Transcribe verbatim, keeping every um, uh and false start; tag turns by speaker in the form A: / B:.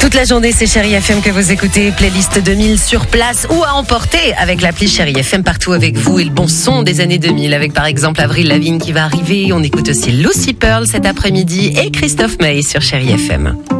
A: Toute la journée, c'est Chérie F M que vous écoutez. Playlist deux mille sur place ou à emporter avec l'appli Chérie F M partout avec vous et le bon son des années deux mille avec par exemple Avril Lavigne qui va arriver. On écoute aussi Lucy Pearl cet après-midi et Christophe Maé sur Chérie F M.